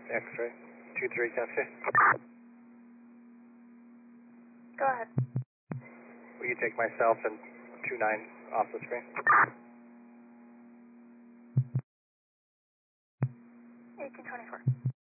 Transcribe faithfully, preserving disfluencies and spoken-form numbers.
X-ray, two three taxi. Go ahead. Will you take myself and two nine off the screen? eighteen twenty-four.